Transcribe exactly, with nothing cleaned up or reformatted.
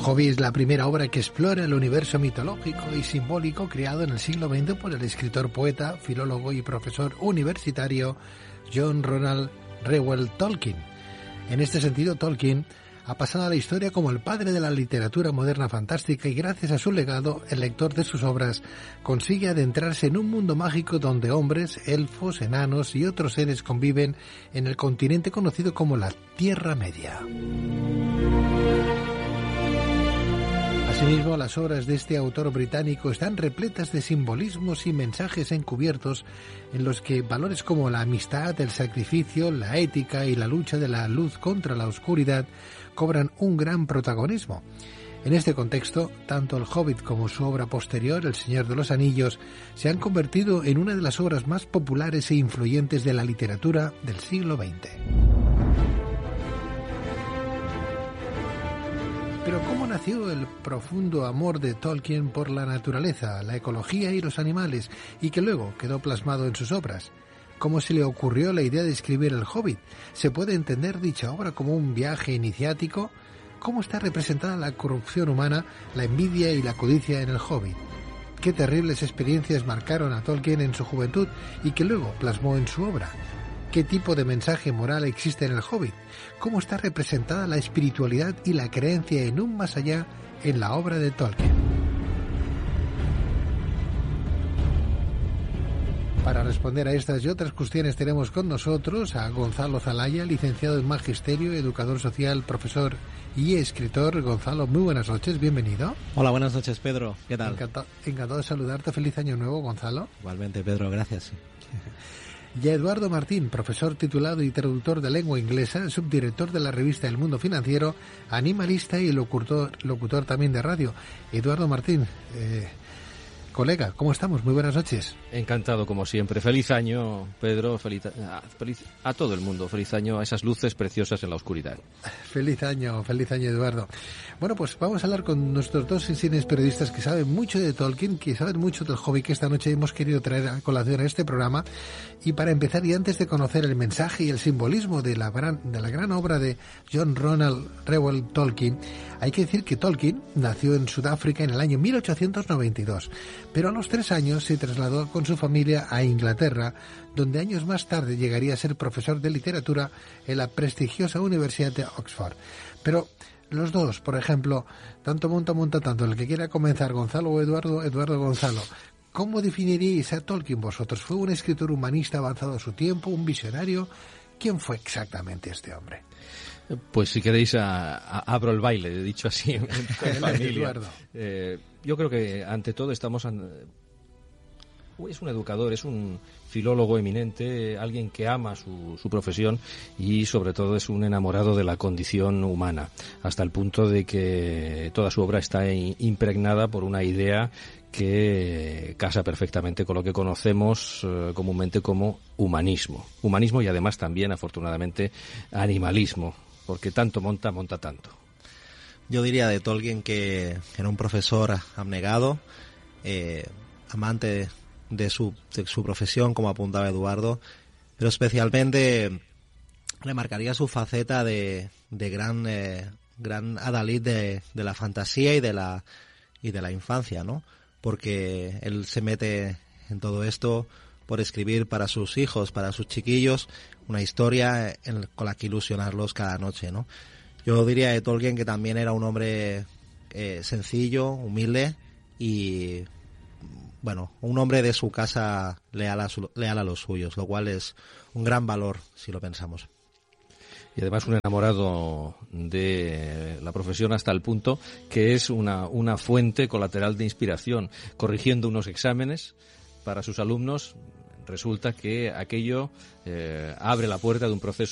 Hobbit es la primera obra que explora el universo mitológico y simbólico creado en el siglo veinte por el escritor, poeta, filólogo y profesor universitario John Ronald Reuel Tolkien. En este sentido, Tolkien ha pasado a la historia como el padre de la literatura moderna fantástica y gracias a su legado, el lector de sus obras consigue adentrarse en un mundo mágico donde hombres, elfos, enanos y otros seres conviven en el continente conocido como la Tierra Media. Asimismo, las obras de este autor británico están repletas de simbolismos y mensajes encubiertos en los que valores como la amistad, el sacrificio, la ética y la lucha de la luz contra la oscuridad cobran un gran protagonismo. En este contexto, tanto El Hobbit como su obra posterior, El Señor de los Anillos, se han convertido en una de las obras más populares e influyentes de la literatura del siglo veinte. Pero ¿cómo nació el profundo amor de Tolkien por la naturaleza, la ecología y los animales, y que luego quedó plasmado en sus obras? ¿Cómo se le ocurrió la idea de escribir El Hobbit? ¿Se puede entender dicha obra como un viaje iniciático? ¿Cómo está representada la corrupción humana, la envidia y la codicia en El Hobbit? ¿Qué terribles experiencias marcaron a Tolkien en su juventud y que luego plasmó en su obra? ¿Qué tipo de mensaje moral existe en El Hobbit? ¿Cómo está representada la espiritualidad y la creencia en un más allá en la obra de Tolkien? Para responder a estas y otras cuestiones tenemos con nosotros a Gonzalo Zalaya, licenciado en Magisterio, educador social, profesor y escritor. Gonzalo, muy buenas noches, bienvenido. Hola, buenas noches, Pedro. ¿Qué tal? Encantado, encantado de saludarte. Feliz año nuevo, Gonzalo. Igualmente, Pedro, gracias. Y a Eduardo Martín, profesor titulado y traductor de lengua inglesa, subdirector de la revista El Mundo Financiero, animalista y locutor, locutor también de radio. Eduardo Martín, eh, colega, ¿cómo estamos? Muy buenas noches. Encantado, como siempre. Feliz año, Pedro. Feliz a, feliz a todo el mundo. Feliz año a esas luces preciosas en la oscuridad. Feliz año, feliz año, Eduardo. Bueno, pues vamos a hablar con nuestros dos insignes periodistas que saben mucho de Tolkien, que saben mucho del Hobbit, que esta noche hemos querido traer a colación a este programa. Y para empezar, y antes de conocer el mensaje y el simbolismo de la gran, de la gran obra de John Ronald Reuel Tolkien, hay que decir que Tolkien nació en Sudáfrica en el año mil ochocientos noventa y dos, pero a los tres años se trasladó con su familia a Inglaterra, donde años más tarde llegaría a ser profesor de literatura en la prestigiosa Universidad de Oxford. Pero los dos, por ejemplo, tanto monta, monta tanto, el que quiera comenzar, Gonzalo o Eduardo, Eduardo Gonzalo, ¿cómo definiríais a Tolkien vosotros? ¿Fue un escritor humanista avanzado a su tiempo, un visionario? ¿Quién fue exactamente este hombre? Pues si queréis a, a, abro el baile, dicho así en, en familia. Eh, yo creo que ante todo estamos... An... Es un educador, es un filólogo eminente, alguien que ama su, su profesión y sobre todo es un enamorado de la condición humana, hasta el punto de que toda su obra está impregnada por una idea que casa perfectamente con lo que conocemos eh, comúnmente como humanismo. Humanismo y además también, afortunadamente, animalismo, porque tanto monta, monta tanto. Yo diría de Tolkien que era un profesor abnegado, eh, amante de su, de su profesión, como apuntaba Eduardo, pero especialmente remarcaría su faceta de, de gran, eh, gran adalid de, de la fantasía y de la, y de la infancia, ¿no? Porque él se mete en todo esto por escribir para sus hijos, para sus chiquillos, una historia en, con la que ilusionarlos cada noche, ¿no? Yo diría de Tolkien que también era un hombre eh, sencillo, humilde y, bueno, un hombre de su casa leal a, su, leal a los suyos, lo cual es un gran valor si lo pensamos. Y además un enamorado de la profesión hasta el punto que es una, una fuente colateral de inspiración. Corrigiendo unos exámenes para sus alumnos, resulta que aquello eh, abre la puerta de un proceso